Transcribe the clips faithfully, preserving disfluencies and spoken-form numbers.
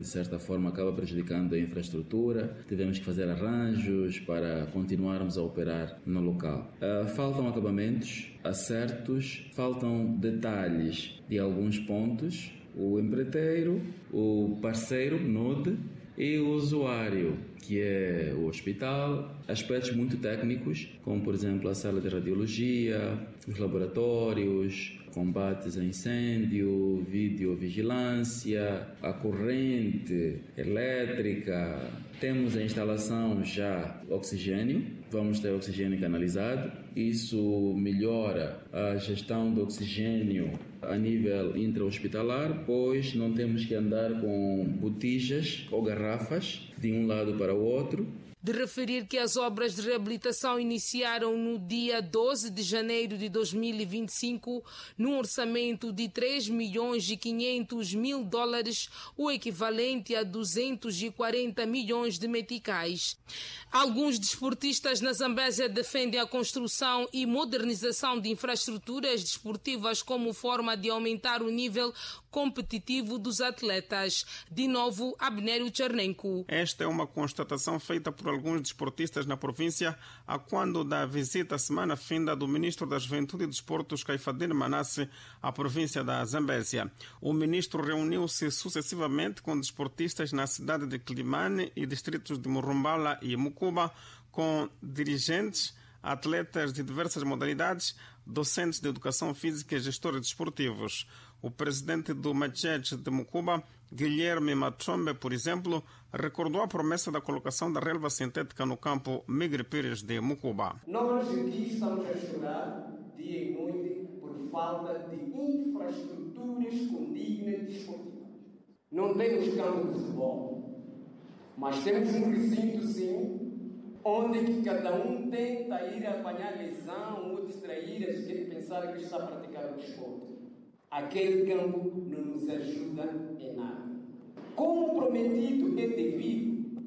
De certa forma acaba prejudicando a infraestrutura, tivemos que fazer arranjos para continuarmos a operar no local. Uh, faltam acabamentos, acertos, faltam detalhes de alguns pontos, o empreiteiro, o parceiro, N O D, e o usuário, que é o hospital, aspectos muito técnicos, como por exemplo a sala de radiologia, os laboratórios, combates a incêndio, videovigilância, a corrente elétrica. Temos a instalação já de oxigênio, vamos ter oxigênio canalizado. Isso melhora a gestão do oxigênio a nível intra-hospitalar, pois não temos que andar com botijas ou garrafas de um lado para o outro. De referir que as obras de reabilitação iniciaram no dia doze de janeiro de dois mil e vinte e cinco, num orçamento de três milhões e quinhentos mil dólares, o equivalente a duzentos e quarenta milhões de meticais. Alguns desportistas na Zambésia defendem a construção e modernização de infraestruturas desportivas como forma de aumentar o nível competitivo dos atletas. De novo, Abnério Chernenko. Esta é uma constatação feita por alguns desportistas na província a quando da visita semana finda do ministro da Juventude e Desportos, Caifadine Manasse, à província da Zambésia. O ministro reuniu-se sucessivamente com desportistas na cidade de Quilimane e distritos de Morumbala e Mucuba, com dirigentes, atletas de diversas modalidades, docentes de educação física e gestores desportivos. O presidente do Machete de Mucuba, Guilherme Matrombe, por exemplo, recordou a promessa da colocação da relva sintética no campo Migre Pires de Mucuba. Nós aqui estamos a chorar dia e noite por falta de infraestruturas condignas desportivas. Não temos campo de futebol, mas temos um recinto, sim, onde que cada um tenta ir apanhar lesão ou distrair as que pensar que está a praticar o desporto. Aquele campo não nos ajuda em nada. Como prometido é devido,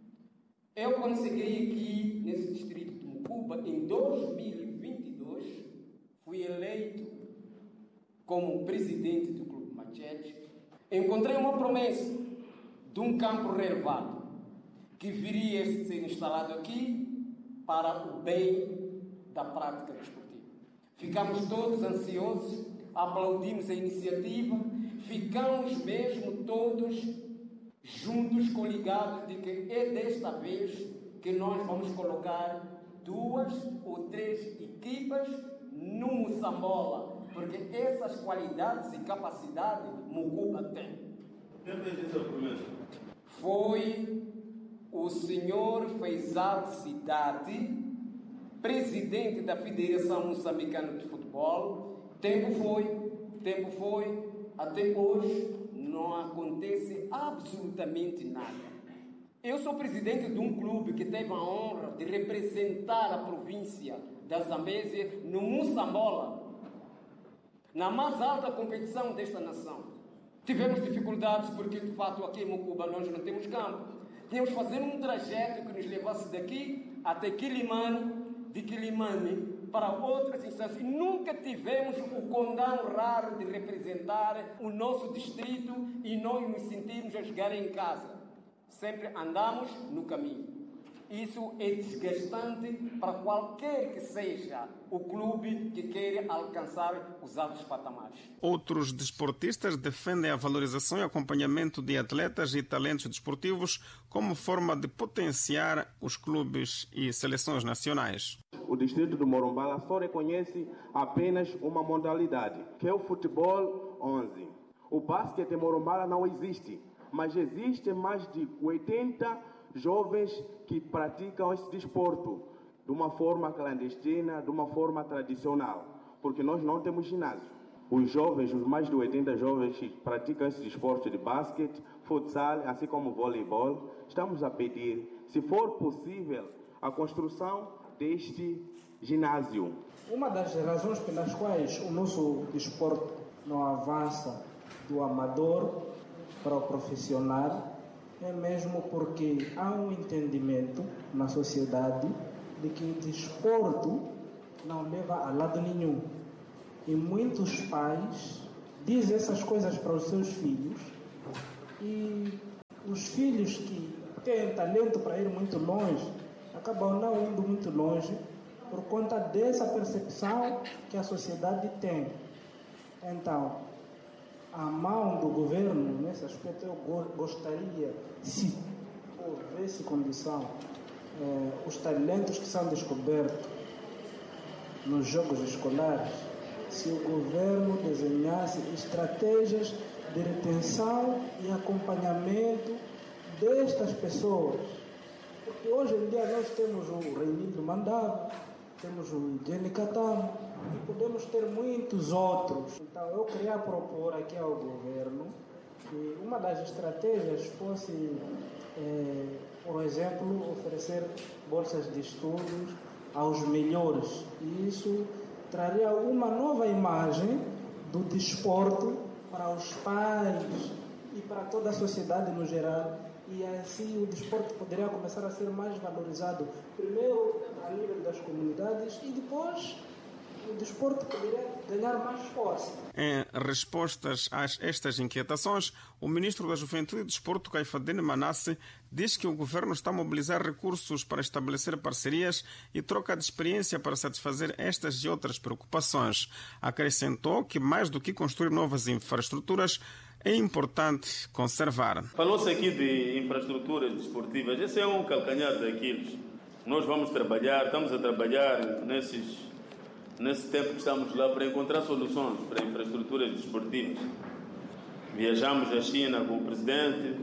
eu quando cheguei aqui nesse distrito de Mucuba, em dois mil e vinte e dois, fui eleito como presidente do Clube Machete. Encontrei uma promessa de um campo relevado que viria a ser instalado aqui para o bem da prática desportiva. Ficamos todos ansiosos, aplaudimos a iniciativa, ficamos mesmo todos juntos, coligados de que é desta vez que nós vamos colocar duas ou três equipas no Moçambola, porque essas qualidades e capacidade Mucuba tem. Quem fez essa promessa? Foi o senhor Feizal Cidade, presidente da Federação Moçambicana de Futebol. Tempo foi, tempo foi, até hoje não acontece absolutamente nada. Eu sou presidente de um clube que teve a honra de representar a província da Zambésia no Moçambola, na mais alta competição desta nação. Tivemos dificuldades porque, de fato, aqui em Mucuba nós não temos campo. Tínhamos que fazer um trajeto que nos levasse daqui até Quilimane, de Quilimane para outras instâncias. E nunca tivemos o condão raro de representar o nosso distrito e nós nos sentimos a jogar em casa. Sempre andamos no caminho. Isso é desgastante para qualquer que seja o clube que queira alcançar os altos patamares. Outros desportistas defendem a valorização e acompanhamento de atletas e talentos desportivos como forma de potenciar os clubes e seleções nacionais. O distrito de Morumbala só reconhece apenas uma modalidade, que é o futebol onze. O basquete em Morumbala não existe, mas existem mais de oitenta jovens que praticam esse desporto de uma forma clandestina, de uma forma tradicional, porque nós não temos ginásio. Os jovens, os mais de oitenta jovens que praticam esse desporto de basquete, futsal, assim como voleibol, estamos a pedir, se for possível, a construção deste ginásio. Uma das razões pelas quais o nosso desporto não avança do amador para o profissional é mesmo porque há um entendimento na sociedade de que o desporto não leva a lado nenhum. E muitos pais dizem essas coisas para os seus filhos e os filhos que têm talento para ir muito longe acabam não indo muito longe por conta dessa percepção que a sociedade tem. Então, a mão do governo, nesse aspecto, eu gostaria, se houvesse condição, eh, os talentos que são descobertos nos jogos escolares, se o governo desenhasse estratégias de retenção e acompanhamento destas pessoas. Porque hoje em dia nós temos o Reinildo Mandava, temos o Jenny Katamo e podemos ter muitos outros. Então eu queria propor aqui ao governo que uma das estratégias fosse, eh, por exemplo, oferecer bolsas de estudos aos melhores. E isso traria uma nova imagem do desporto para os pais e para toda a sociedade no geral. E assim o desporto poderia começar a ser mais valorizado, primeiro a nível das comunidades e depois o desporto poderia ganhar mais força. Em respostas a estas inquietações, o ministro da Juventude e Desporto, Caifadine Manasse, diz que o governo está a mobilizar recursos para estabelecer parcerias e troca de experiência para satisfazer estas e outras preocupações. Acrescentou que, mais do que construir novas infraestruturas, é importante conservar. Falou-se aqui de infraestruturas desportivas. Esse é um calcanhar daqueles. Nós vamos trabalhar, estamos a trabalhar nesses, nesse tempo que estamos lá para encontrar soluções para infraestruturas desportivas. Viajamos à China com o presidente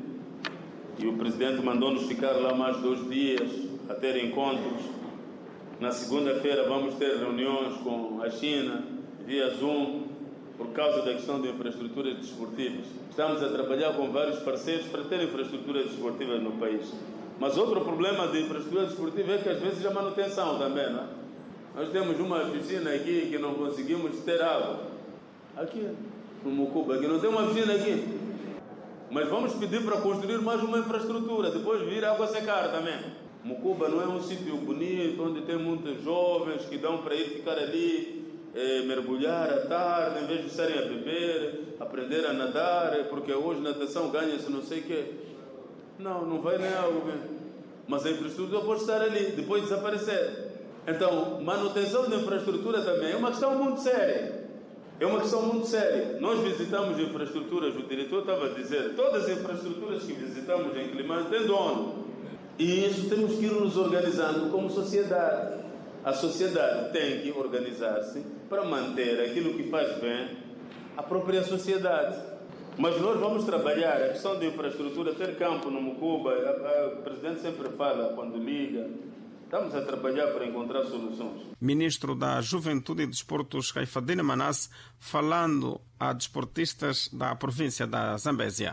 e o presidente mandou-nos ficar lá mais dois dias a ter encontros. Na segunda-feira vamos ter reuniões com a China via Zoom, por causa da questão de infraestruturas desportivas. Estamos a trabalhar com vários parceiros para ter infraestruturas desportivas no país. Mas outro problema de infraestrutura desportiva é que às vezes a manutenção também, não é? Nós temos uma piscina aqui que não conseguimos ter água. Aqui, no Mucuba, aqui não tem uma piscina aqui. Mas vamos pedir para construir mais uma infraestrutura, depois vir água secar também. Mucuba não é um sítio bonito, onde tem muitos jovens que dão para ir ficar ali, É, mergulhar à tarde, em vez de estarem a beber, aprender a nadar, porque hoje natação ganha-se não sei o quê. Não, não vai nem algo. Mas a infraestrutura pode estar ali, depois desaparecer. Então, manutenção da infraestrutura também é uma questão muito séria. É uma questão muito séria. Nós visitamos infraestruturas, o diretor estava a dizer, todas as infraestruturas que visitamos em Climane têm dono. E isso temos que ir nos organizando como sociedade. A sociedade tem que organizar-se para manter aquilo que faz bem à própria sociedade. Mas nós vamos trabalhar a questão de infraestrutura, ter campo no Mucuba. O presidente sempre fala quando liga. Estamos a trabalhar para encontrar soluções. Ministro da Juventude e Desportos, Caifadine Manasse, falando a desportistas da província da Zambésia.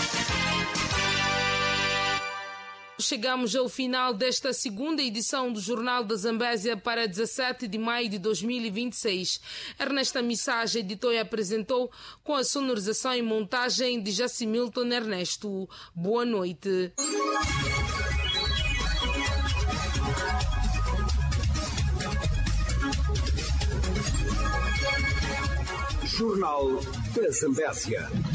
Chegamos ao final desta segunda edição do Jornal da Zambésia para dezassete de maio de dois mil e vinte e seis. Ernesta Missagem editou e apresentou com a sonorização e montagem de Jacimilton Ernesto. Boa noite. Jornal da Zambésia.